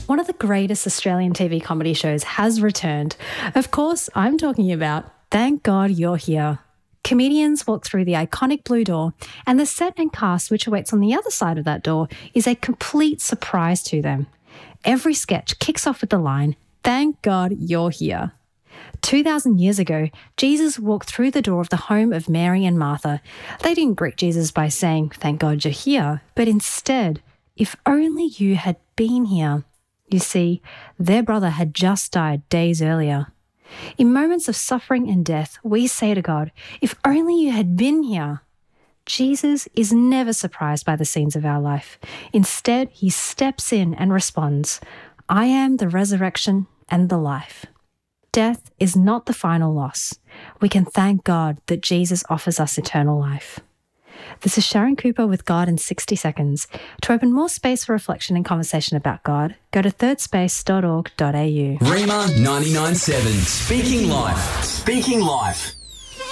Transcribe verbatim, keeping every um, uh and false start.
one of the greatest Australian T V comedy shows has returned. Of course, I'm talking about Thank God You're Here. Comedians walk through the iconic blue door, and the set and cast which awaits on the other side of that door is a complete surprise to them. Every sketch kicks off with the line, "Thank God You're Here." two thousand years ago, Jesus walked through the door of the home of Mary and Martha. They didn't greet Jesus by saying, "Thank God you're here," but instead, "If only you had been here." You see, their brother had just died days earlier. In moments of suffering and death, we say to God, "If only you had been here." Jesus is never surprised by the scenes of our life. Instead, he steps in and responds, "I am the resurrection and the life." Death is not the final loss. We can thank God that Jesus offers us eternal life. This is Sharon Cooper with God in sixty seconds. To open more space for reflection and conversation about God, go to third space dot org dot a u. Rima ninety-nine point seven. Speaking Life. Speaking Life.